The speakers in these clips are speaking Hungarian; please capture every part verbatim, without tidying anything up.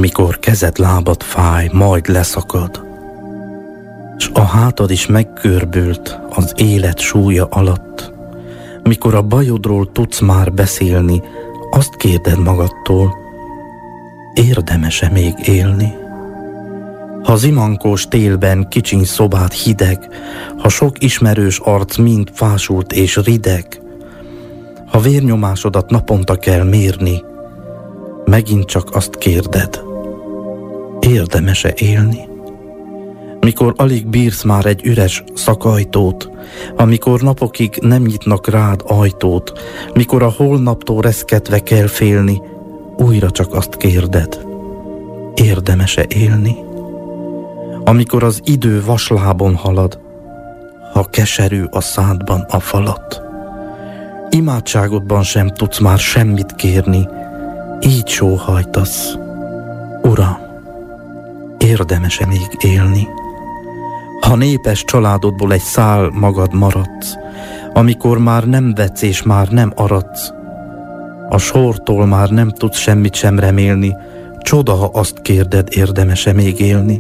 mikor kezed lábad fáj, majd leszakad, s a hátad is megkörbült az élet súlya alatt, mikor a bajodról tudsz már beszélni, azt kérded magadtól, érdemes-e még élni? Ha zimankós télben kicsiny szobád hideg, ha sok ismerős arc mind fásult és rideg, ha vérnyomásodat naponta kell mérni, megint csak azt kérded, érdemes-e élni? Mikor alig bírsz már egy üres szakajtót, amikor napokig nem nyitnak rád ajtót, mikor a holnaptól reszketve kell félni, újra csak azt kérded, érdemes-e élni? Amikor az idő vaslábon halad, ha keserű a szádban a falat, imádságodban sem tudsz már semmit kérni, így sóhajtasz, Uram, érdemes-e még élni? Ha népes családodból egy szál magad maradsz, amikor már nem vetsz és már nem aradsz, a sortól már nem tudsz semmit sem remélni, csoda, ha azt kérded, érdemes-e még élni?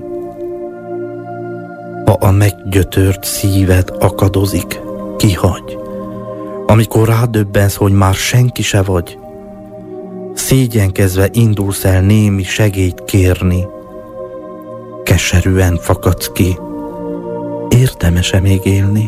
Ha a meggyötört szíved akadozik, kihagy, amikor rádöbbensz, hogy már senki se vagy, szégyenkezve indulsz el némi segélyt kérni, keserűen fakadsz ki, érdemes-e még élni?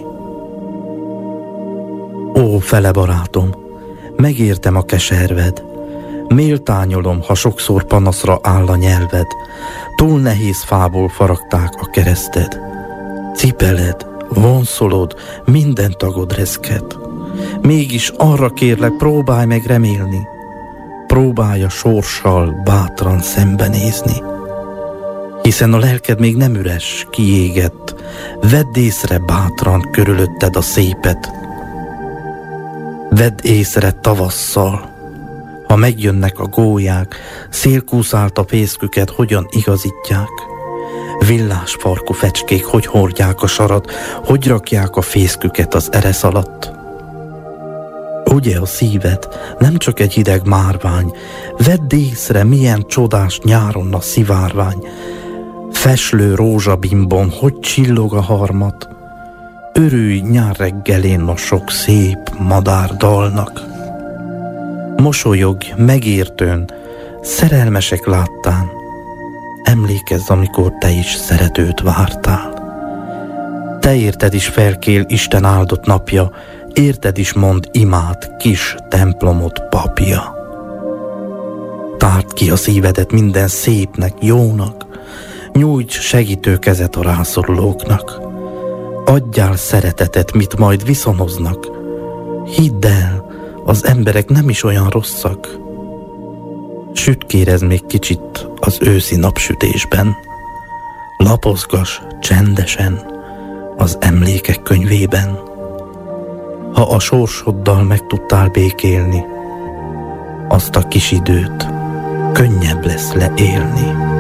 Ó, fele barátom, megértem a keserved, méltányolom, ha sokszor panaszra áll a nyelved, túl nehéz fából faragták a kereszted, cipeled, vonszolod, minden tagod reszket, mégis arra kérlek, próbálj meg remélni, próbálj a sorssal bátran szembenézni, hiszen a lelked még nem üres, kiégett, vedd észre bátran körülötted a szépet, vedd észre tavasszal, ha megjönnek a gólyák, szélkúszált a fészküket hogyan igazítják, villás farkú fecskék hogy hordják a sarat, hogy rakják a fészküket az eresz alatt. Ugye a szíved nem csak egy hideg márvány, vedd észre, milyen csodás nyáron a szivárvány, feslő rózsabimbon hogy csillog a harmat, örülj nyár reggelén a sok szép madárdalnak. Mosolyogj megértőn, szerelmesek láttán, emlékezz, amikor te is szeretőt vártál. Te érted is felkél Isten áldott napja, érted is mond imád kis templomod papja. Tárd ki a szívedet minden szépnek, jónak, nyújts segítő kezet a rászorulóknak. Adjál szeretetet, mit majd viszonoznak. Hidd el, az emberek nem is olyan rosszak. Sütkérezd még kicsit az őszi napsütésben. Lapozgass csendesen az emlékek könyvében. Ha a sorsoddal meg tudtál békélni, azt a kis időt könnyebb lesz leélni.